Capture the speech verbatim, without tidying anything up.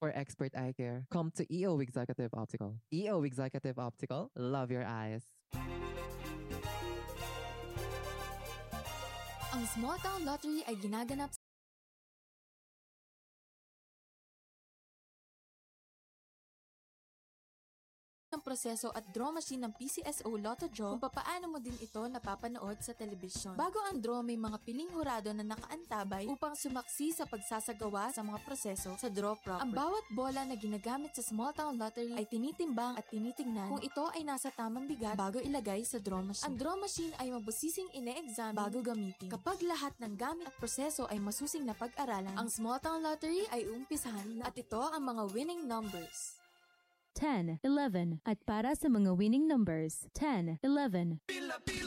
For expert eye care, come to E O Executive Optical. E O Executive Optical, love your eyes. Ang Small Town Lottery ay ginaganap ng proseso at draw machine ng P C S O Lotto Draw kung papaano mo din ito napapanood sa telebisyon. Bago ang draw, may mga piling hurado na nakaantabay upang sumaksi sa pagsasagawa sa mga proseso sa draw proper. Ang bawat bola na ginagamit sa Small Town Lottery ay tinitimbang at tinitingnan kung ito ay nasa tamang bigat bago ilagay sa draw machine. Ang draw machine ay mabusising ine-examine bago gamitin. Kapag lahat ng gamit at proseso ay masusing na pag-aralan, ang Small Town Lottery ay umpisahan na at ito ang mga winning numbers. ten, eleven, at para sa mga winning numbers, ten, eleven.